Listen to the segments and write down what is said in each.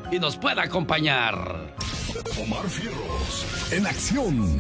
y nos pueda acompañar. Omar Fierros, en acción.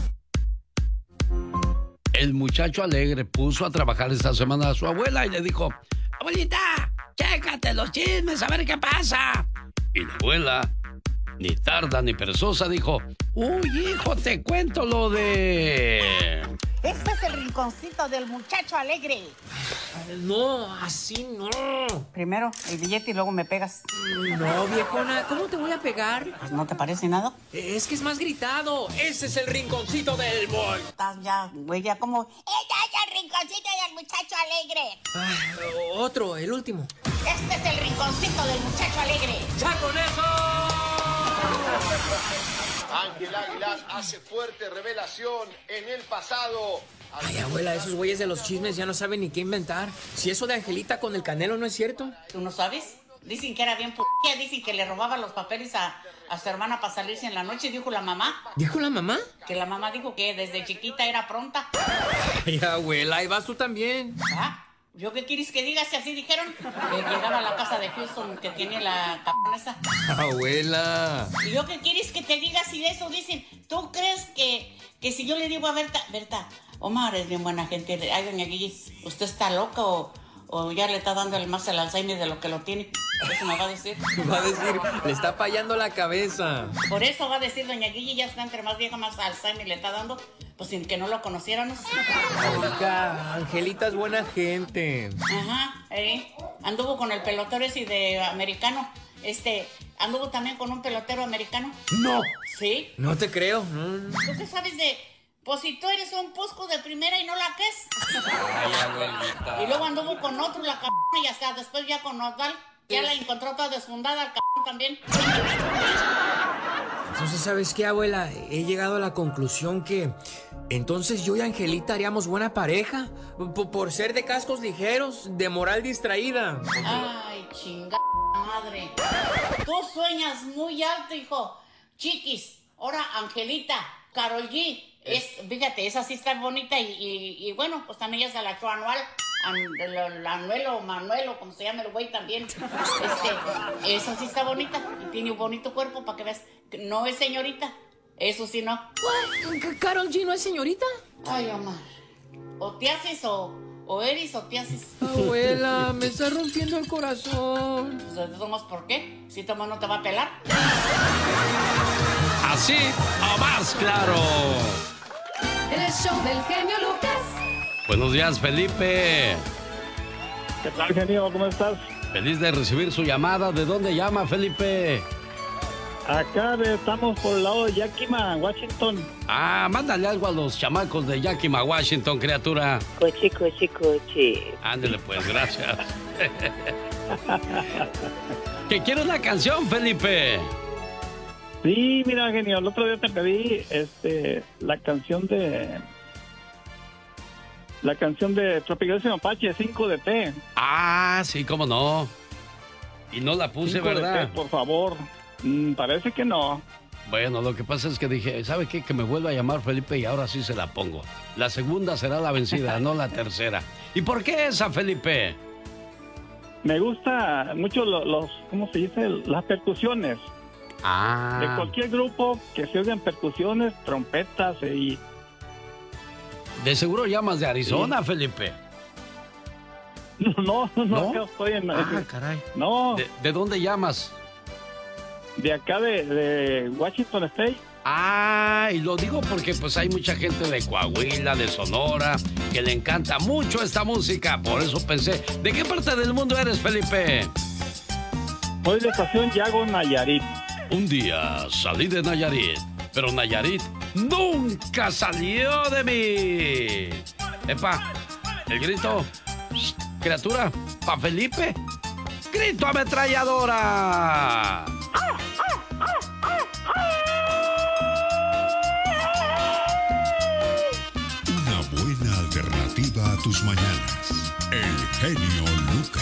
El muchacho alegre puso a trabajar esta semana a su abuela y le dijo: abuelita, chécate los chismes, a ver qué pasa. Y la abuela, ni tarda ni perezosa, dijo: uy, hijo, te cuento lo de... Este es el rinconcito del muchacho alegre. No, así no. Primero el billete y luego me pegas. No, viejona, ¿cómo te voy a pegar? Pues, ¿no te parece nada? Es que es más gritado. Ese es el rinconcito del boy. Estás ya, güey, ya como... ¡Este es el rinconcito del muchacho alegre! Otro, el último. Este es el rinconcito del muchacho alegre. ¡Ya con eso! Ángel Águilas hace fuerte revelación en el pasado. Ay, abuela, esos güeyes de los chismes ya no saben ni qué inventar. Si eso de Angelita con el Canelo no es cierto. ¿Tú no sabes? Dicen que era bien dicen que le robaba los papeles a su hermana para salirse en la noche, dijo la mamá. ¿Dijo la mamá? Que la mamá dijo que desde chiquita era pronta. Ay, abuela, ahí vas tú también. ¿Ah? ¿Yo qué quieres que diga si así dijeron? Que llegaba a la casa de Houston que tiene la capona esa. Abuela. ¿Y yo qué quieres que te diga si de eso dicen? ¿Tú crees que si yo le digo a Berta, Omar es bien buena gente, ay, doña Guille, ¿usted está loca o ya le está dando más el Alzheimer de lo que lo tiene? Eso me va a decir. Va a decir, le está fallando la cabeza. Por eso va a decir doña Guille, ya está entre más vieja, más Alzheimer le está dando, pues sin que no lo conociéramos. Oiga, Angelita es buena gente. Ajá, anduvo con el pelotero ese de americano. Anduvo también con un pelotero americano. No. ¿Sí? No te creo. ¿Tú qué sabes de...? Pues si tú eres un pusco de primera y no la que es. Ay, abuelita. Y luego anduvo con otro, la y hasta después ya con Osval. Ya la encontró toda desfundada, el también. Entonces, ¿sabes qué, abuela? He llegado a la conclusión que... entonces yo y Angelita haríamos buena pareja. Por ser de cascos ligeros, de moral distraída. Ay, chingada madre. Tú sueñas muy alto, hijo. Chiquis, ahora Angelita, Karol G. Fíjate, esa sí está bonita y bueno, pues también ya se la echó anual. Manuelo, como se llama el güey también. Esa sí está bonita y tiene un bonito cuerpo para que veas. No es señorita, eso sí no. ¿Karol G no es señorita? Ay, Omar. O te haces o eres o te haces. Abuela, me está rompiendo el corazón. Pues, ¿de todos por qué? Si Tomás no te va a pelar. Así o más claro. El show del genio Lucas. Buenos días, Felipe. ¿Qué tal, genio? ¿Cómo estás? Feliz de recibir su llamada. ¿De dónde llama, Felipe? Acá estamos por el lado de Yakima, Washington. Ah, mándale algo a los chamacos de Yakima, Washington, criatura. Coche. Ándele pues, gracias. ¿Que quiere una canción, Felipe? Sí, mira, genio, el otro día te pedí la canción de Tropicalísimo Apache, 5 de T. Ah, sí, cómo no. Y no la puse, 5 ¿verdad? de T, por favor. Parece que no. Bueno, lo que pasa es que dije, ¿sabe qué? Que me vuelva a llamar Felipe y ahora sí se la pongo. La segunda será la vencida, no la tercera. ¿Y por qué esa, Felipe? Me gusta mucho ¿cómo se dice? Las percusiones. Ah. De cualquier grupo que se oigan percusiones, trompetas y... De seguro llamas de Arizona, sí. Felipe. No, yo estoy en... caray. No. ¿De dónde llamas? De acá de Washington State. Ah, y lo digo porque pues hay mucha gente de Coahuila, de Sonora, que le encanta mucho esta música. Por eso pensé, ¿de qué parte del mundo eres, Felipe? Soy de estación Yago, Nayarit. Un día salí de Nayarit, pero Nayarit nunca salió de mí. Epa, el grito, criatura, pa' Felipe, grito ametralladora. Una buena alternativa a tus mañanas. El genio Lucas.